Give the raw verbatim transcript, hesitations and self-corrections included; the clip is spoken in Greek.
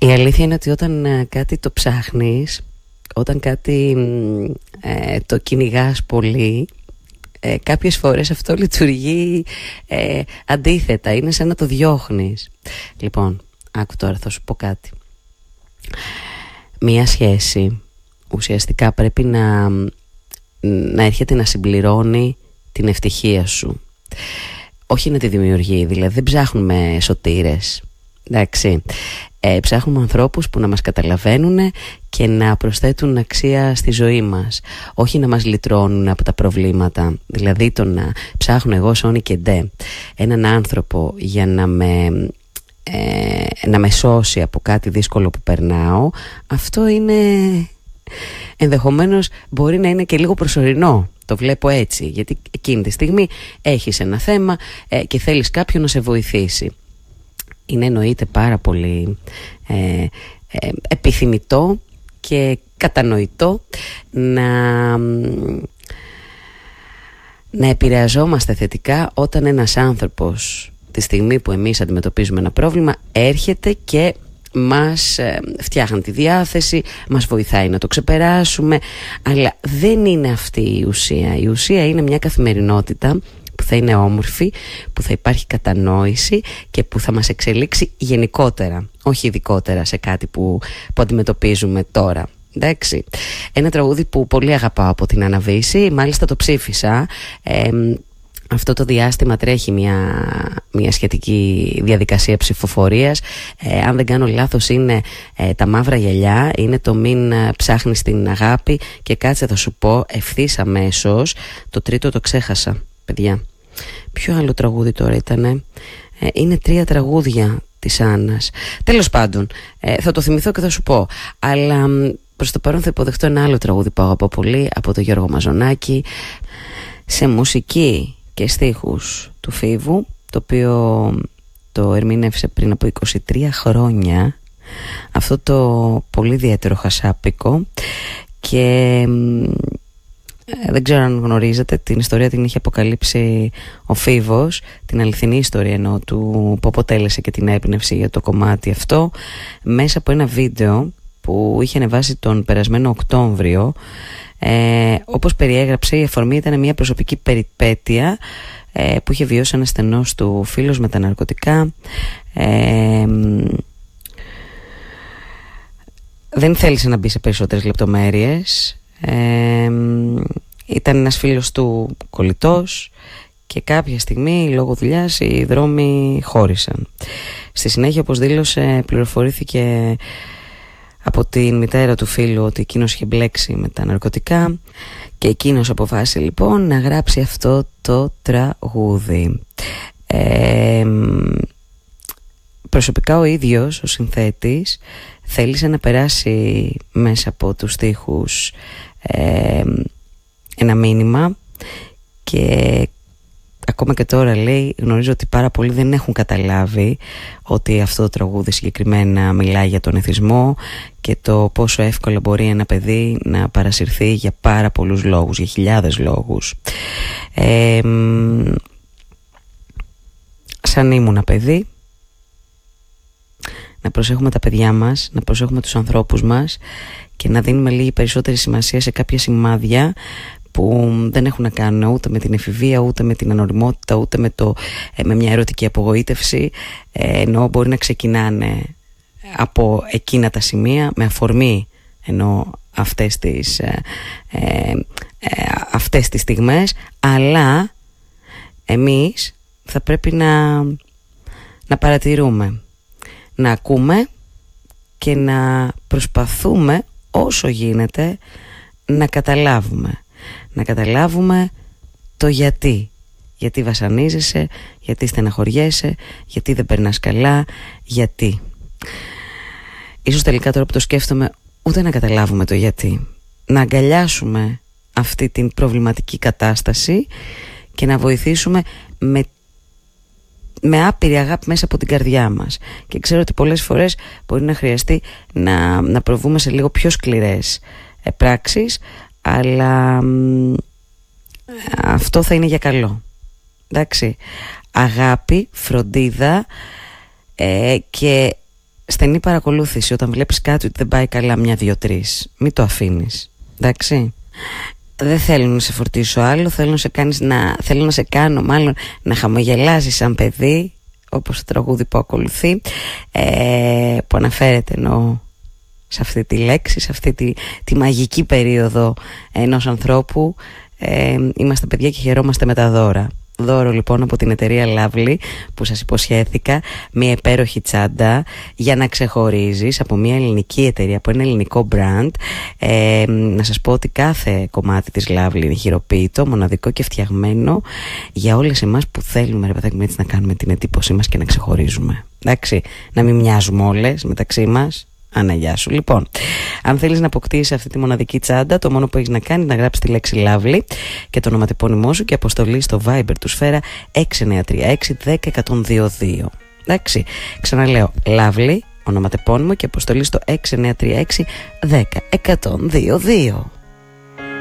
Η αλήθεια είναι ότι όταν ε, κάτι το ψάχνεις, όταν κάτι ε, το κυνηγάς πολύ, ε, κάποιες φορές αυτό λειτουργεί ε, αντίθετα, είναι σαν να το διώχνεις. Λοιπόν, άκου τώρα, θα σου πω κάτι. Μία σχέση ουσιαστικά πρέπει να, να έρχεται να συμπληρώνει την ευτυχία σου, όχι να τη δημιουργεί. Δηλαδή δεν ψάχνουμε σωτήρες, εντάξει. Ε, ψάχνουμε ανθρώπους που να μας καταλαβαίνουν και να προσθέτουν αξία στη ζωή μας, όχι να μας λυτρώνουν από τα προβλήματα. Δηλαδή το να ψάχνω εγώ Σόνι και Ντε έναν άνθρωπο για να με, ε, να με σώσει από κάτι δύσκολο που περνάω, αυτό είναι, ενδεχομένως μπορεί να είναι και λίγο προσωρινό. Το βλέπω έτσι, γιατί εκείνη τη στιγμή έχεις ένα θέμα ε, και θέλεις κάποιον να σε βοηθήσει. Είναι εννοείται πάρα πολύ ε, ε, επιθυμητό και κατανοητό να, να επηρεαζόμαστε θετικά όταν ένας άνθρωπος, τη στιγμή που εμείς αντιμετωπίζουμε ένα πρόβλημα, έρχεται και μας ε, φτιάχνει τη διάθεση, μας βοηθάει να το ξεπεράσουμε. Αλλά δεν είναι αυτή η ουσία. Η ουσία είναι μια καθημερινότητα που θα είναι όμορφη, που θα υπάρχει κατανόηση και που θα μας εξελίξει γενικότερα, όχι ειδικότερα σε κάτι που, που αντιμετωπίζουμε τώρα. Εντάξει. Ένα τραγούδι που πολύ αγαπάω από την Άννα Βύση, μάλιστα το ψήφισα. Ε, αυτό το διάστημα τρέχει μια, μια σχετική διαδικασία ψηφοφορίας. Ε, αν δεν κάνω λάθος είναι ε, τα μαύρα γυαλιά, είναι το μην ψάχνεις την αγάπη και κάτσε θα σου πω ευθύς αμέσως. Το τρίτο το ξέχασα, παιδιά. Ποιο άλλο τραγούδι τώρα ήτανε? Ε, είναι τρία τραγούδια της Άννας. Τέλος πάντων, ε, θα το θυμηθώ και θα σου πω. Αλλά προς το παρόν θα υποδεχτώ ένα άλλο τραγούδι που αγαπώ πολύ, από τον Γιώργο Μαζονάκη, σε μουσική και στίχους του Φίβου, το οποίο το ερμήνευσε πριν από είκοσι τρία χρόνια, αυτό το πολύ ιδιαίτερο χασάπικο. Και ε, δεν ξέρω αν γνωρίζετε, την ιστορία την είχε αποκαλύψει ο Φίβος, την αληθινή ιστορία εννοώ του, που αποτέλεσε και την έμπνευση για το κομμάτι αυτό, μέσα από ένα βίντεο που είχε ανεβάσει τον περασμένο Οκτώβριο. Ε, όπως περιέγραψε, η αφορμή ήταν μια προσωπική περιπέτεια ε, που είχε βιώσει ένας στενός του φίλος με τα ναρκωτικά. ε, Δεν θέλησε να μπει σε περισσότερες λεπτομέρειες. ε, Ήταν ένας φίλος του κολλητός και κάποια στιγμή λόγω δουλειάς οι δρόμοι χώρισαν. Στη συνέχεια, όπως δήλωσε, πληροφορήθηκε από την μητέρα του φίλου ότι εκείνος είχε μπλέξει με τα ναρκωτικά και εκείνος αποφάσισε λοιπόν να γράψει αυτό το τραγούδι. Ε, προσωπικά ο ίδιος ο συνθέτης θέλησε να περάσει μέσα από τους στίχους ε, ένα μήνυμα, και ακόμα και τώρα λέει, γνωρίζω ότι πάρα πολλοί δεν έχουν καταλάβει ότι αυτό το τραγούδι συγκεκριμένα μιλάει για τον εθισμό και το πόσο εύκολα μπορεί ένα παιδί να παρασυρθεί για πάρα πολλούς λόγους, για χιλιάδες λόγους. Ε, σαν ήμουνα παιδί, να προσέχουμε τα παιδιά μας, να προσέχουμε τους ανθρώπους μας και να δίνουμε λίγη περισσότερη σημασία σε κάποια σημάδια που δεν έχουν να κάνουν ούτε με την εφηβεία, ούτε με την ανοριμότητα, ούτε με, το, με μια ερωτική απογοήτευση, ενώ μπορεί να ξεκινάνε από εκείνα τα σημεία με αφορμή ενώ αυτές τις, ε, ε, αυτές τις στιγμές, αλλά εμείς θα πρέπει να, να παρατηρούμε, να ακούμε και να προσπαθούμε όσο γίνεται να καταλάβουμε. Να καταλάβουμε το γιατί. Γιατί βασανίζεσαι, γιατί στεναχωριέσαι, γιατί δεν περνάς καλά, γιατί. Ίσως τελικά τώρα που το σκέφτομαι, ούτε να καταλάβουμε το γιατί. Να αγκαλιάσουμε αυτή την προβληματική κατάσταση και να βοηθήσουμε με, με άπειρη αγάπη μέσα από την καρδιά μας. Και ξέρω ότι πολλές φορές μπορεί να χρειαστεί να, να προβούμε σε λίγο πιο σκληρές ε, πράξεις, αλλά μ, αυτό θα είναι για καλό. Εντάξει. Αγάπη, φροντίδα ε, και στενή παρακολούθηση. Όταν βλέπεις κάτι ότι δεν πάει καλά, μια, δύο, τρεις, μην το αφήνεις. Εντάξει. Δεν θέλω να σε φορτίσω άλλο. Θέλω να σε, κάνεις να, θέλω να σε κάνω μάλλον να χαμογελάσεις σαν παιδί, όπως το τραγούδι που ακολουθεί, ε, που αναφέρεται εννοώ σε αυτή τη λέξη, σε αυτή τη, τη μαγική περίοδο ενός ανθρώπου. ε, Είμαστε παιδιά και χαιρόμαστε με τα δώρα. Δώρο λοιπόν από την εταιρεία Lovely που σας υποσχέθηκα, μια υπέροχη τσάντα για να ξεχωρίζεις από μια ελληνική εταιρεία, από ένα ελληνικό brand. ε, Να σας πω ότι κάθε κομμάτι της Lovely είναι χειροποίητο, μοναδικό και φτιαγμένο για όλες εμάς που θέλουμε, ρε παιδάκι μου, έτσι να κάνουμε την εντύπωσή μας και να ξεχωρίζουμε. Εντάξει, να μην μοιάζουμε όλες μεταξύ μας. Αναγιά σου. Λοιπόν, αν θέλεις να αποκτήσεις αυτή τη μοναδική τσάντα, το μόνο που έχεις να κάνεις είναι να γράψεις τη λέξη Lovely και το ονοματεπώνυμό σου και αποστολή στο Viber του Σφαίρα έξι εννιά τρία έξι ένα μηδέν ένα μηδέν δύο δύο. Εντάξει, ξαναλέω, Lovely, ονοματεπώνυμο και αποστολή στο έξι εννιά τρία έξι ένα μηδέν ένα μηδέν δύο δύο.